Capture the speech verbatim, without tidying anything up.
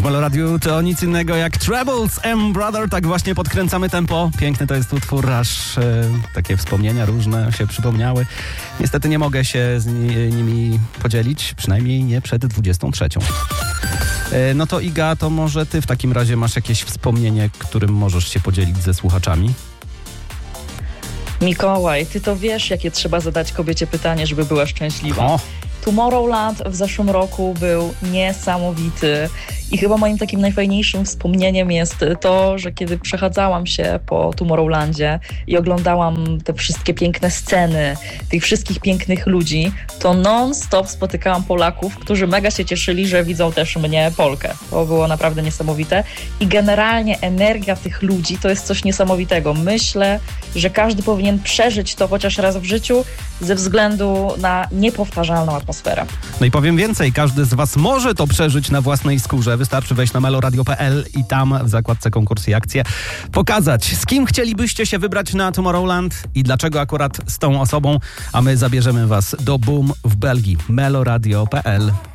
W Melo Radiu to nic innego jak Trebles M Brother. Tak właśnie podkręcamy tempo. Piękny to jest utwór, aż e, takie wspomnienia różne się przypomniały. Niestety nie mogę się z ni- nimi podzielić, przynajmniej nie przed dwudziestą trzecią. E, no to Iga, to może ty w takim razie masz jakieś wspomnienie, którym możesz się podzielić ze słuchaczami? Mikołaj, ty to wiesz, jakie trzeba zadać kobiecie pytanie, żeby była szczęśliwa. O. Tomorrowland w zeszłym roku był niesamowity i chyba moim takim najfajniejszym wspomnieniem jest to, że kiedy przechadzałam się po Tomorrowlandzie i oglądałam te wszystkie piękne sceny, tych wszystkich pięknych ludzi, to non-stop spotykałam Polaków, którzy mega się cieszyli, że widzą też mnie, Polkę. To było naprawdę niesamowite i generalnie energia tych ludzi to jest coś niesamowitego. Myślę, że każdy powinien przeżyć to chociaż raz w życiu ze względu na niepowtarzalną atmosferę. No i powiem więcej, każdy z was może to przeżyć na własnej skórze. Wystarczy wejść na meloradio kropka p l i tam w zakładce konkursy i akcje pokazać, z kim chcielibyście się wybrać na Tomorrowland i dlaczego akurat z tą osobą, a my zabierzemy was do Boom w Belgii. meloradio kropka p l